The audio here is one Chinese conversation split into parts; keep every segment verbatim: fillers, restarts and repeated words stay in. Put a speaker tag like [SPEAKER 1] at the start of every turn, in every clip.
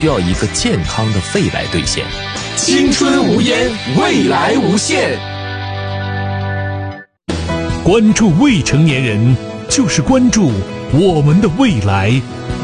[SPEAKER 1] 需要一个健康的肺来兑现。
[SPEAKER 2] 青春无烟，未来无限。
[SPEAKER 3] 关注未成年人，就是关注我们的未来。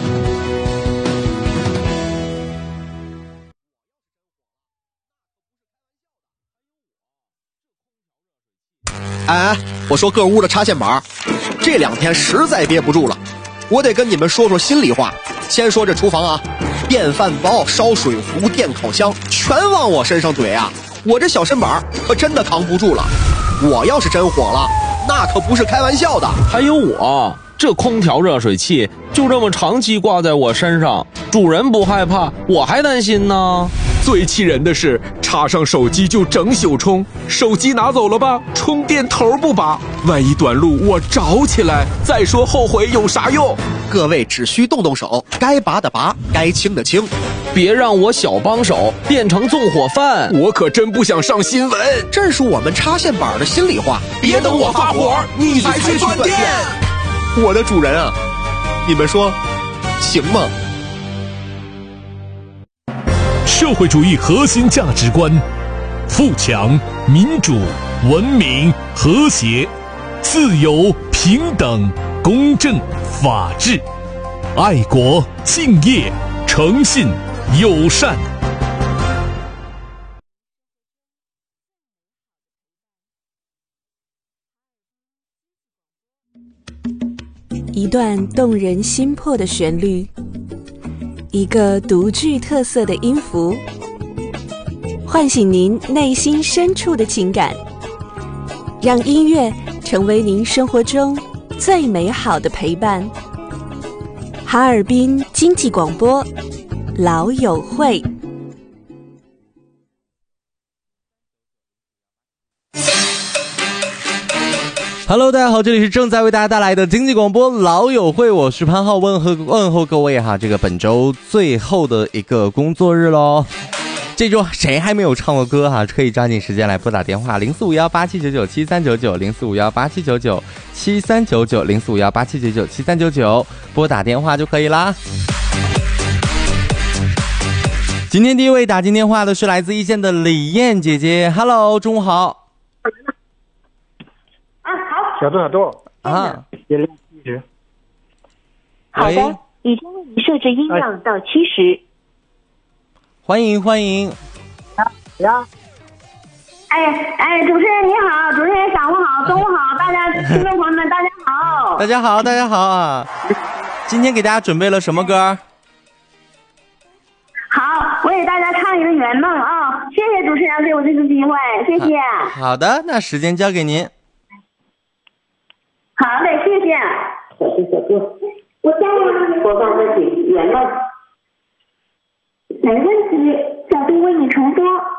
[SPEAKER 4] 哎，我说各屋的插线板，这两天实在憋不住了，我得跟你们说说心里话。先说这厨房啊，电饭煲、烧水壶、电烤箱全往我身上怼啊，我这小身板可真的扛不住了。我要是真火了，那可不是开玩笑的。
[SPEAKER 5] 还有我这空调热水器就这么长期挂在我身上，主人不害怕，我还担心呢。
[SPEAKER 2] 最气人的是，插上手机就整宿充，手机拿走了吧，充电头不拔，万一短路我着起来，再说后悔有啥用？
[SPEAKER 4] 各位只需动动手，该拔的拔，该清的清，
[SPEAKER 5] 别让我小帮手变成纵火犯，
[SPEAKER 2] 我可真不想上新闻。
[SPEAKER 4] 这是我们插线板的心里话，
[SPEAKER 2] 别等我发火，你才去断电。
[SPEAKER 4] 我的主人啊，你们说行吗？
[SPEAKER 3] 社会主义核心价值观：富强、民主、文明、和谐、自由、平等、公正、法治、爱国、敬业、诚信、友善。
[SPEAKER 6] 一段动人心魄的旋律，一个独具特色的音符，唤醒您内心深处的情感，让音乐成为您生活中最美好的陪伴。哈尔滨经济广播，老友会。
[SPEAKER 7] Hello， 大家好，这里是正在为大家带来的经济广播老友会，我是潘浩，问候问候各位哈，这个本周最后的一个工作日喽。这周谁还没有唱过歌哈？可以抓紧时间来拨打电话零四五幺八七九九七三九九零四五幺八七九九七三九九零四五幺八七九九七三九九，拨打电话就可以啦。今天第一位打进电话的是来自一线的李燕姐姐 ，Hello， 中午好。
[SPEAKER 8] 小度小度
[SPEAKER 7] 啊，
[SPEAKER 8] 也亮七十。
[SPEAKER 9] 好的，已经为你设置音量到七十。
[SPEAKER 7] 欢迎欢迎。
[SPEAKER 8] 呀。
[SPEAKER 9] 哎哎，主持人你好，主持人上午好，中午好，大家听众朋友们大家好。
[SPEAKER 7] 大家好，大家好啊！今天给大家准备了什么歌？
[SPEAKER 9] 好，我给大家唱一个圆梦啊！谢谢主持人给我这次机会，谢谢。
[SPEAKER 7] 好的，那时间交给您。
[SPEAKER 9] 好的，谢谢。小度小度，我在呀。播放歌曲《圆梦》。没问题，小度为你重播。